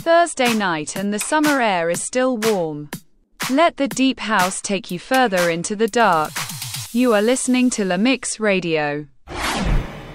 Thursday night and the summer air is still warm. Let the deep house take you further into the dark. You are listening to La Mix Radio.